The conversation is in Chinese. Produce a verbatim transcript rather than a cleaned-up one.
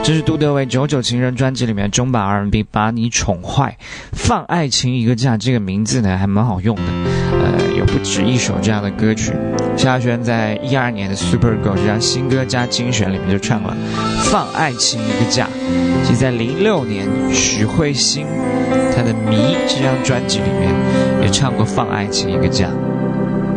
这是杜德伟《九九情人》专辑里面中版 R and B 把你宠坏，放爱情一个假，这个名字呢还蛮好用的，呃，有不止一首这样的歌曲。萧亚轩在一二年的 Super Girl 这张新歌加精选里面就唱了放爱情一个假。其实在零六年许慧欣她的迷这张专辑里面也唱过放爱情一个假。